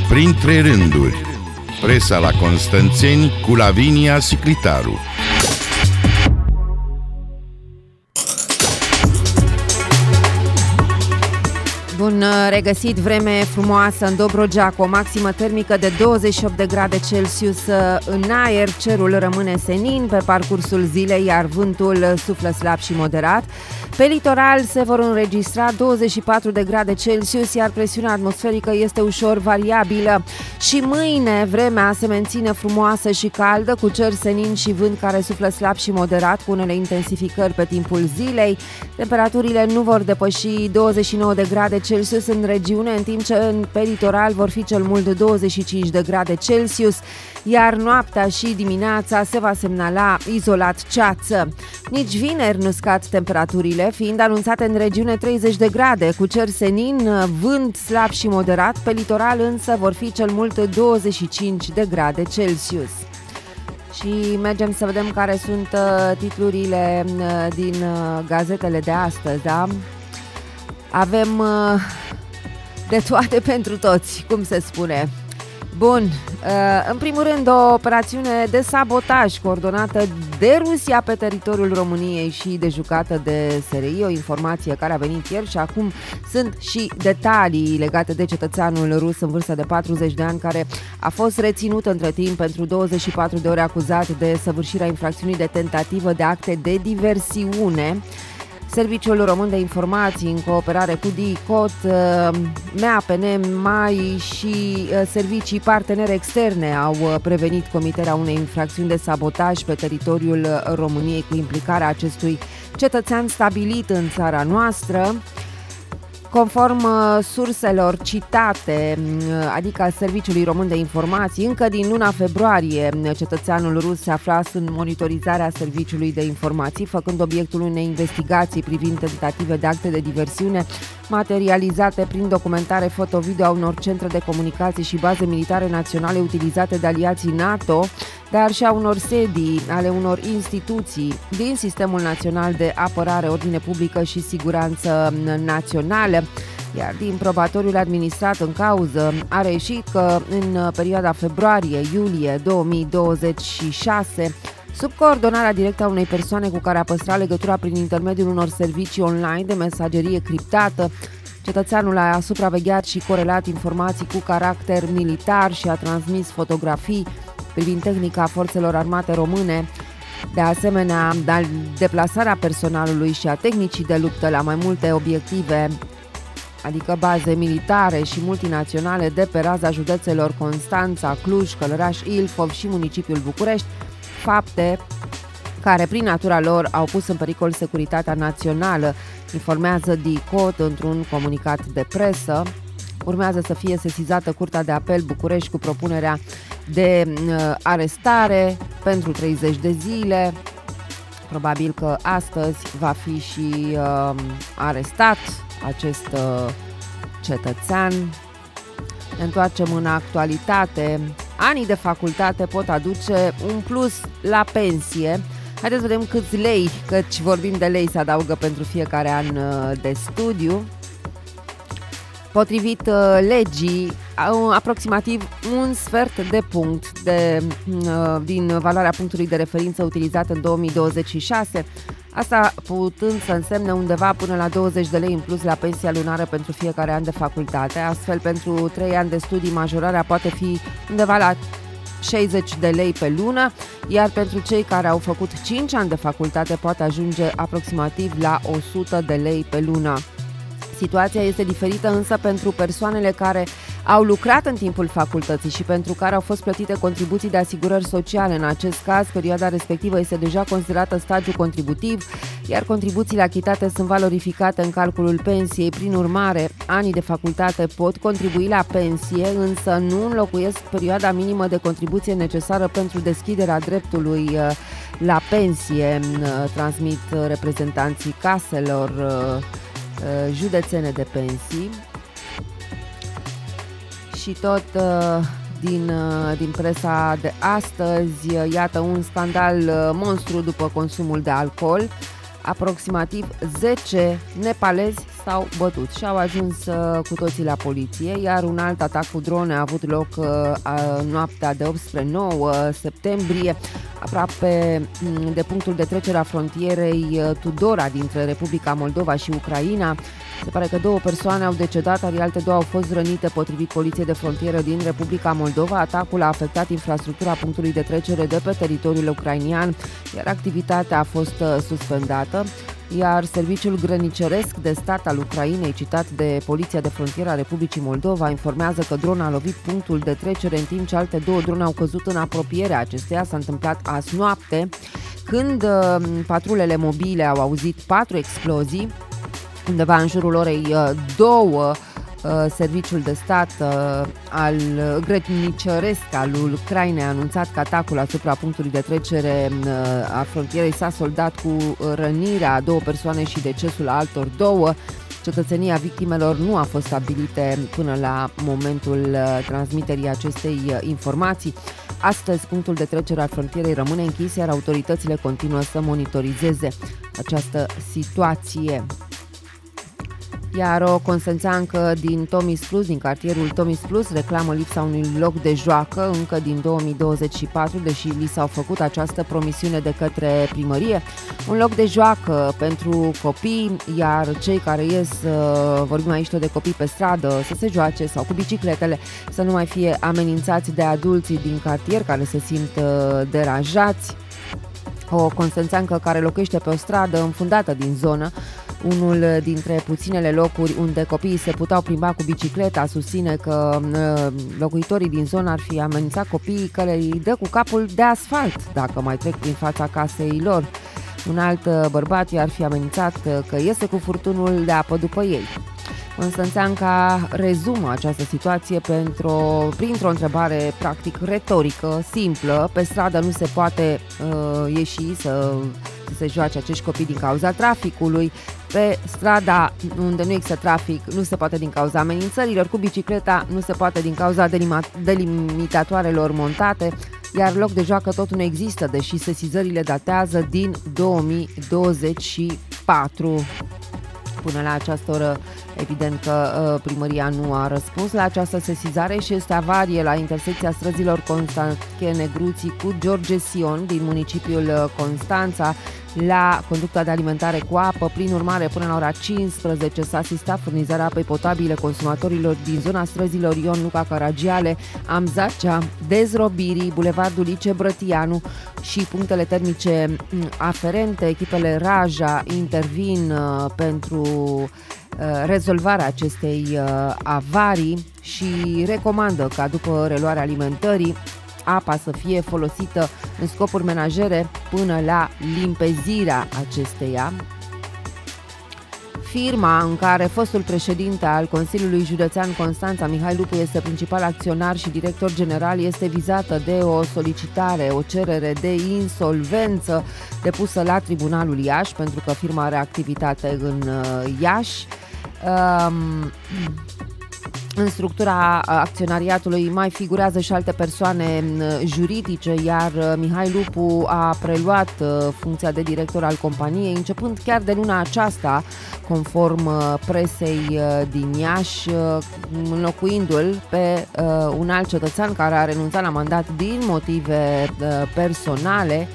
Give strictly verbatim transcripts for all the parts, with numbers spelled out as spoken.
Printre rânduri, presa la Constanțeni cu Lavinia Siclitaru. Bun regăsit, vreme frumoasă în Dobrogea, cu o maximă termică de douăzeci și opt de grade Celsius în aer. Cerul rămâne senin pe parcursul zilei, iar vântul suflă slab și moderat. Pe litoral se vor înregistra douăzeci și patru de grade Celsius, iar presiunea atmosferică este ușor variabilă. Și mâine vremea se menține frumoasă și caldă, cu cer senin și vânt care suflă slab și moderat, cu unele intensificări pe timpul zilei. Temperaturile nu vor depăși douăzeci și nouă de grade Celsius în regiune, în timp ce pe litoral vor fi cel mult douăzeci și cinci de grade Celsius, iar noaptea și dimineața se va semnala izolat ceață. Nici vineri nu scad temperaturile, fiind anunțate în regiune treizeci de grade, cu cer senin, vânt slab și moderat, pe litoral însă vor fi cel mult douăzeci și cinci de grade Celsius. Și mergem să vedem care sunt titlurile din gazetele de astăzi, da? Avem uh, de toate pentru toți, cum se spune. Bun, uh, în primul rând o operațiune de sabotaj coordonată de Rusia pe teritoriul României și dejucată de S R I, o informație care a venit ieri și acum sunt și detalii legate de cetățeanul rus în vârstă de patruzeci de ani, care a fost reținut între timp pentru douăzeci și patru de ore, acuzat de săvârșirea infracțiunii de tentativă de acte de diversiune. Serviciul Român de Informații, în cooperare cu D I C O T, M A P N, M A I și servicii partenere externe au prevenit comiterea unei infracțiuni de sabotaj pe teritoriul României cu implicarea acestui cetățean stabilit în țara noastră. Conform surselor citate, adică Serviciului Român de Informații, încă din luna februarie, cetățeanul rus se afla în monitorizarea Serviciului de Informații, făcând obiectul unei investigații privind tentative de acte de diversiune materializate prin documentare foto-video a unor centre de comunicații și baze militare naționale utilizate de aliații NATO, dar și a unor sedii ale unor instituții din Sistemul Național de Apărare, Ordine Publică și Siguranță Națională. Iar din probatoriul administrat în cauză a reieșit că în perioada februarie-iulie două mii douăzeci și șase, sub coordonarea directă a unei persoane cu care a păstrat legătura prin intermediul unor servicii online de mesagerie criptată, cetățeanul a supravegheat și corelat informații cu caracter militar și a transmis fotografii privind tehnica forțelor armate române, de asemenea deplasarea personalului și a tehnicii de luptă la mai multe obiective, adică baze militare și multinaționale de pe raza județelor Constanța, Cluj, Călăraș, Ilfov și municipiul București, fapte care prin natura lor au pus în pericol securitatea națională, informează D I C O T într-un comunicat de presă. Urmează să fie sesizată Curtea de Apel București cu propunerea de uh, arestare pentru treizeci de zile. Probabil că astăzi va fi și uh, arestat acest uh, cetățean. Ne întoarcem în actualitate. Anii de facultate pot aduce un plus la pensie. Haideți să vedem câți lei, căci vorbim de lei, se adaugă pentru fiecare an uh, de studiu. Potrivit uh, legii, uh, aproximativ un sfert de punct de, uh, din valoarea punctului de referință utilizat în două mii douăzeci și șase, asta putând să însemne undeva până la douăzeci de lei în plus la pensia lunară pentru fiecare an de facultate. Astfel, pentru trei ani de studii, majorarea poate fi undeva la șaizeci de lei pe lună, iar pentru cei care au făcut cinci ani de facultate poate ajunge aproximativ la o sută de lei pe lună. Situația este diferită însă pentru persoanele care au lucrat în timpul facultății și pentru care au fost plătite contribuții de asigurări sociale. În acest caz, perioada respectivă este deja considerată stagiu contributiv, iar contribuțiile achitate sunt valorificate în calculul pensiei. Prin urmare, anii de facultate pot contribui la pensie, însă nu înlocuiesc perioada minimă de contribuție necesară pentru deschiderea dreptului la pensie, transmit reprezentanții caselor județene de pensii. Și tot uh, din, uh, din presa de astăzi, uh, iată un scandal uh, monstru după consumul de alcool. Aproximativ zece nepalezi s-au bătut și au ajuns uh, cu toții la poliție, iar un alt atac cu drone a avut loc uh, noaptea de opt spre nouă septembrie, aproape de punctul de trecere a frontierei uh, Tudora dintre Republica Moldova și Ucraina. Se pare că două persoane au decedat, iar alte două au fost rănite, potrivit Poliției de Frontieră din Republica Moldova. Atacul a afectat infrastructura punctului de trecere de pe teritoriul ucrainian, iar activitatea a fost suspendată. Iar Serviciul Grăniceresc de Stat al Ucrainei, citat de Poliția de Frontieră a Republicii Moldova, informează că drona a lovit punctul de trecere, în timp ce alte două drone au căzut în apropierea acesteia. S-a întâmplat azi noapte, când uh, patrulele mobile au auzit patru explozii. Undeva în jurul orei două, Serviciul de Stat al Grăniceresc al Ucrainei a anunțat că atacul asupra punctului de trecere a frontierei s-a soldat cu rănirea a două persoane și decesul altor două. Cetățenia victimelor nu a fost stabilite până la momentul transmiterii acestei informații. Astăzi, punctul de trecere al frontierei rămâne închis, iar autoritățile continuă să monitorizeze această situație. Iar o constanțeancă din Tomis Plus, din cartierul Tomis Plus, reclamă lipsa unui loc de joacă încă din două mii douăzeci și patru, deși li s-au făcut această promisiune de către primărie. Un loc de joacă pentru copii, iar cei care ies, vorbim aici tot de copii pe stradă, să se joace sau cu bicicletele, să nu mai fie amenințați de adulții din cartier care se simt deranjați. O constanțeancă care locuiește pe o stradă înfundată din zonă, unul dintre puținele locuri unde copiii se puteau plimba cu bicicleta, susține că locuitorii din zonă ar fi amenințat copiii că le dă cu capul de asfalt dacă mai trec prin fața casei lor. Un alt bărbat i-ar fi amenințat că iese cu furtunul de apă după ei. Constanțeanca rezumă această situație pentru, printr-o întrebare practic retorică, simplă. Pe stradă nu se poate uh, ieși să, să se joace acești copii din cauza traficului. Pe strada unde nu există trafic nu se poate din cauza amenințărilor. Cu bicicleta nu se poate din cauza delimitatoarelor montate. Iar loc de joacă tot nu există, deși sesizările datează din două mii douăzeci și patru. Până la această oră, evident că uh, primăria nu a răspuns la această sesizare și este avarie la intersecția străzilor Constanche-Negruții cu George Sion din municipiul Constanța, la conducta de alimentare cu apă. Prin urmare, până la ora cincisprezece s-a asistat furnizarea apei potabile consumatorilor din zona străzilor Ion Luca Caragiale, Amzacea, Dezrobirii, Bulevardul Lice Brătianu și punctele termice aferente. Echipele Raja intervin uh, pentru uh, rezolvarea acestei uh, avarii și recomandă ca după reluarea alimentării apa să fie folosită în scopuri menajere până la limpezirea acesteia. Firma în care fostul președinte al Consiliului Județean Constanța, Mihai Lupu, este principal acționar și director general, este vizată de o solicitare, o cerere de insolvență depusă la Tribunalul Iași, pentru că firma are activitate în Iași. Um, În structura acționariatului mai figurează și alte persoane juridice, iar Mihai Lupu a preluat funcția de director al companiei, începând chiar de luna aceasta, conform presei din Iași, înlocuindu-l pe un alt cetățean care a renunțat la mandat din motive personale.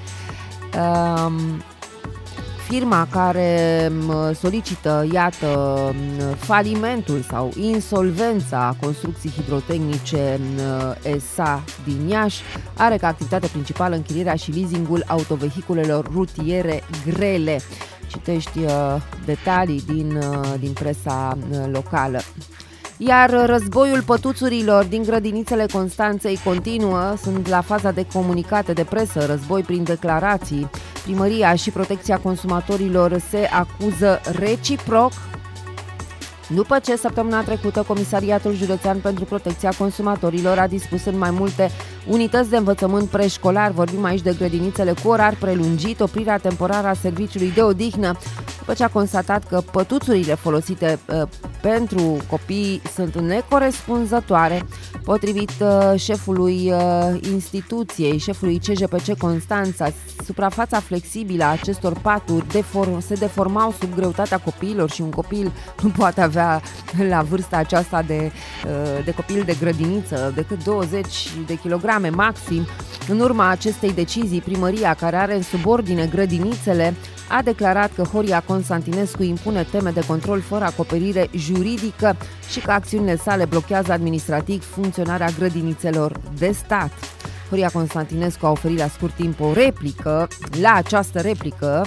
Firma care solicită, iată, falimentul sau insolvența Construcții Hidrotehnice S A din Iași are ca activitate principală închirierea și leasingul autovehiculelor rutiere grele. Citești uh, detalii din, uh, din presa uh, locală. Iar războiul pătuțurilor din grădinițele Constanței continuă, sunt la faza de comunicate de presă, război prin declarații. Primăria și Protecția Consumatorilor se acuză reciproc, după ce săptămâna trecută Comisariatul Județean pentru Protecția Consumatorilor a dispus în mai multe unități de învățământ preșcolar, vorbim aici de grădinițele cu orar prelungit, oprirea temporară a serviciului de odihnă, după ce a constatat că pătuțurile folosite uh, pentru copii sunt necorespunzătoare. Potrivit uh, șefului uh, instituției, șefului C J P C Constanța, suprafața flexibilă a acestor paturi deform, se deformau sub greutatea copiilor și un copil nu poate avea la vârsta aceasta de, uh, de copil de grădiniță decât douăzeci de kilograme maxim. În urma acestei decizii, primăria, care are în subordine grădinițele, a declarat că Horia Constantinescu impune teme de control fără acoperire juridică și că acțiunile sale blochează administrativ funcționarea grădinițelor de stat. Horia Constantinescu a oferit la scurt timp o replică la această replică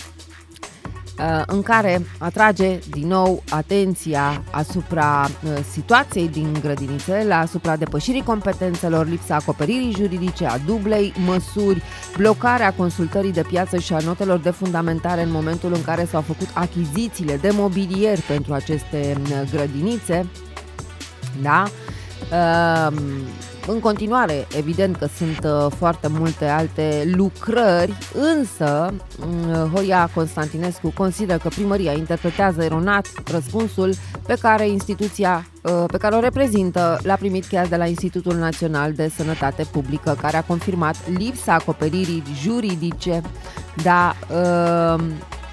în care atrage din nou atenția asupra situației din grădinițe, asupra depășirii competențelor, lipsa acoperirii juridice, a dublei măsuri, blocarea consultării de piață și a notelor de fundamentare în momentul în care s-au făcut achizițiile de mobilier pentru aceste grădinițe. Da? Uh, În continuare, evident că sunt uh, foarte multe alte lucrări, însă uh, Horia Constantinescu consideră că primăria interpretează eronat răspunsul pe care instituția uh, pe care o reprezintă l-a primit chiar de la Institutul Național de Sănătate Publică, care a confirmat lipsa acoperirii juridice. Da, uh,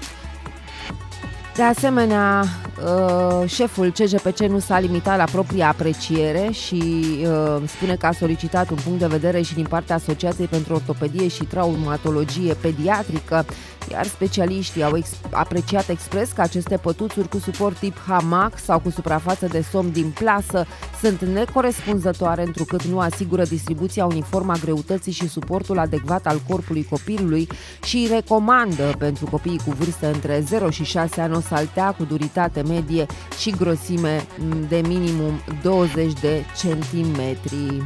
De asemenea, șeful C J P C nu s-a limitat la propria apreciere și spune că a solicitat un punct de vedere și din partea Asociației pentru Ortopedie și Traumatologie Pediatrică, iar specialiștii au ex- apreciat expres că aceste pătuțuri cu suport tip hamac sau cu suprafață de somn din plasă sunt necorespunzătoare, întrucât nu asigură distribuția uniformă a greutății și suportul adecvat al corpului copilului și recomandă pentru copiii cu vârstă între zero și șase ani o saltea cu duritate medie și grosime de minimum douăzeci de centimetri.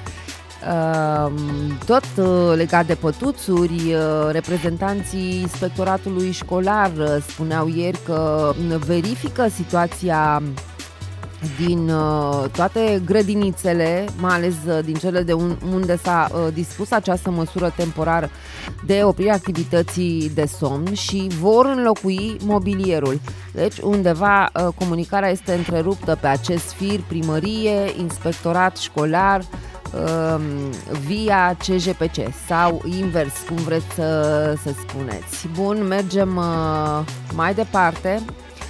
Tot legat de pătuțuri, reprezentanții inspectoratului școlar spuneau ieri că verifică situația din toate grădinițele, mai ales din cele de unde s-a dispus această măsură temporară de oprire activității de somn și vor înlocui mobilierul. Deci undeva comunicarea este întreruptă pe acest fir, primărie, inspectorat școlar, via C J P C sau invers, cum vreți să, să spuneți. Bun, mergem mai departe.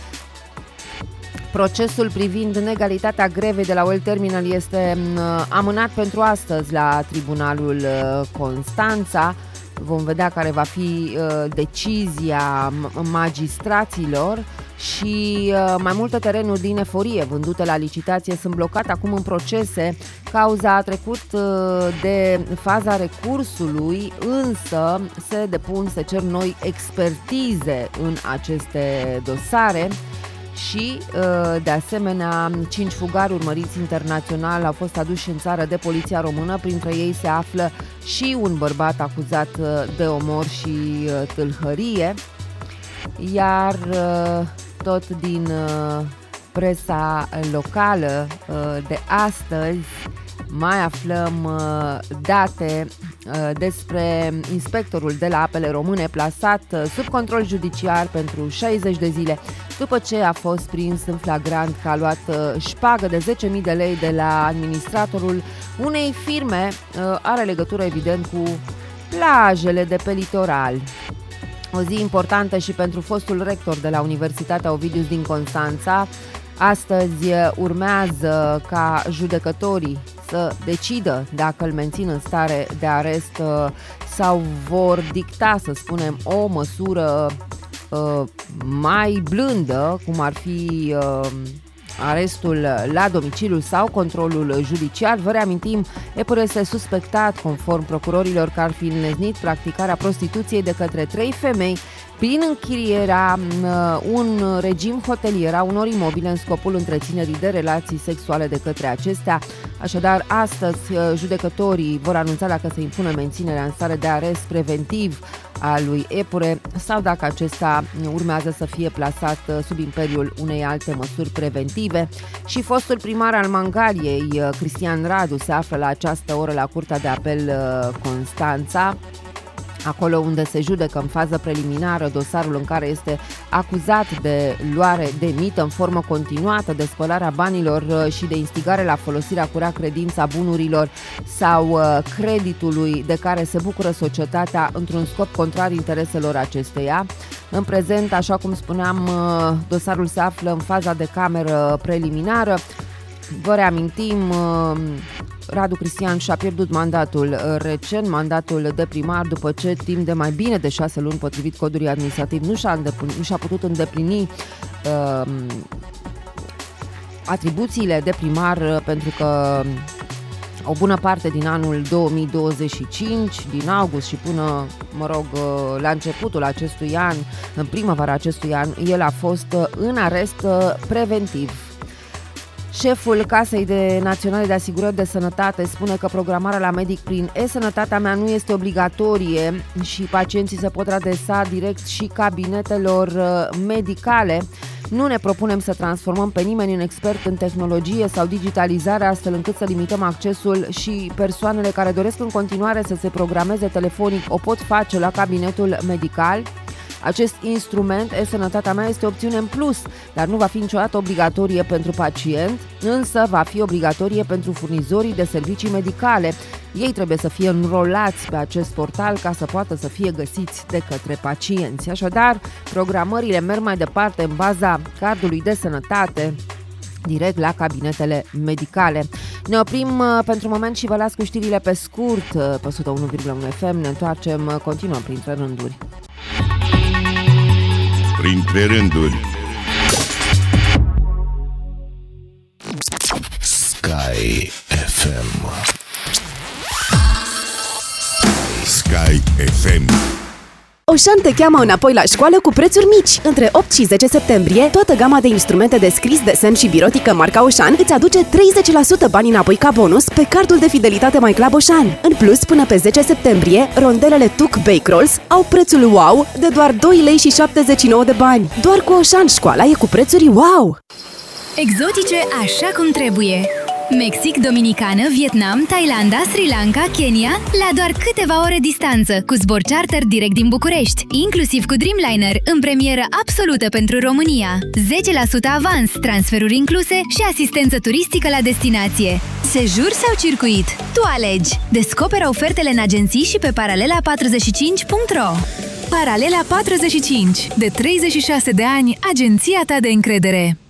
Procesul privind negalitatea grevei de la Well Terminal este amânat pentru astăzi la Tribunalul Constanța. Vom vedea care va fi decizia magistraților. Și mai multe terenuri din Eforie vândute la licitație sunt blocate acum în procese. Cauza a trecut de faza recursului, însă se depun, se cer noi expertize în aceste dosare. Și, de asemenea, cinci fugari urmăriți internațional au fost aduși în țară de poliția română. Printre ei se află și un bărbat acuzat de omor și tâlhărie. Iar tot din presa locală de astăzi mai aflăm date despre inspectorul de la Apele Române plasat sub control judiciar pentru șaizeci de zile după ce a fost prins în flagrant că a luat șpagă de zece mii de lei de la administratorul unei firme. Are legătură evident cu plajele de pe litoral. O zi importantă și pentru fostul rector de la Universitatea Ovidius din Constanța. Astăzi urmează ca judecătorii să decidă dacă îl mențin în stare de arest sau vor dicta, să spunem, o măsură uh, mai blândă, cum ar fi uh, arestul la domiciliu sau controlul judiciar. Vă reamintim, E P R este suspectat, conform procurorilor, că ar fi înleznit practicarea prostituției de către trei femei prin închirierea un regim hotelier a unor imobile în scopul întreținerii de relații sexuale de către acestea. Așadar, astăzi judecătorii vor anunța dacă se impune menținerea în stare de arest preventiv a lui Epure sau dacă acesta urmează să fie plasat sub imperiul unei alte măsuri preventive. Și fostul primar al Mangaliei, Cristian Radu, se află la această oră la Curtea de Apel Constanța, acolo unde se judecă în fază preliminară dosarul în care este acuzat de luare de mită în formă continuată, de spălarea banilor și de instigare la folosirea cu rea credință a bunurilor sau creditului de care se bucură societatea într-un scop contrar intereselor acesteia. În prezent, așa cum spuneam, dosarul se află în faza de cameră preliminară. Vă reamintim, Radu Cristian și-a pierdut mandatul recent, mandatul de primar, după ce timp de mai bine de șase luni, potrivit codului administrativ, nu și-a, îndeplini, nu și-a putut îndeplini uh, atribuțiile de primar, pentru că o bună parte din anul două mii douăzeci și cinci, din august și până, mă rog, la începutul acestui an, în primăvara acestui an, el a fost în arest preventiv. Șeful Casei de Naționale de Asigurări de Sănătate spune că programarea la medic prin e-Sănătatea mea nu este obligatorie și pacienții se pot adresa direct și cabinetelor medicale. Nu ne propunem să transformăm pe nimeni în expert în tehnologie sau digitalizare, astfel încât să limităm accesul, și persoanele care doresc în continuare să se programeze telefonic o pot face la cabinetul medical. Acest instrument, e-Sănătatea mea, este opțiune în plus, dar nu va fi niciodată obligatorie pentru pacient, însă va fi obligatorie pentru furnizorii de servicii medicale. Ei trebuie să fie înrolați pe acest portal ca să poată să fie găsiți de către pacienți. Așadar, programările merg mai departe în baza cardului de sănătate, direct la cabinetele medicale. Ne oprim uh, pentru moment și vă las cu știrile pe scurt uh, pe o sută unu virgulă unu F M. Ne întoarcem, uh, continuăm printre rânduri. Printre rânduri. Sky F M. Sky F M. Oșan te cheamă înapoi la școală cu prețuri mici. Între opt și zece septembrie, toată gama de instrumente de scris, desen și birotică marca Oșan îți aduce treizeci la sută bani înapoi ca bonus pe cardul de fidelitate My Club Oșan. În plus, până pe zece septembrie, rondelele Tuc Bake Rolls au prețul wow de doar doi lei și șaptezeci și nouă de bani. Doar cu Oșan școala e cu prețuri wow! Exotice așa cum trebuie. Mexic, Dominicană, Vietnam, Thailanda, Sri Lanka, Kenya, la doar câteva ore distanță, cu zbor charter direct din București, inclusiv cu Dreamliner, în premieră absolută pentru România. zece la sută avans, transferuri incluse și asistență turistică la destinație. Sejur sau circuit? Tu alegi! Descoperă ofertele în agenții și pe paralela patruzeci și cinci punct ro. Paralela patruzeci și cinci. De treizeci și șase de ani, agenția ta de încredere.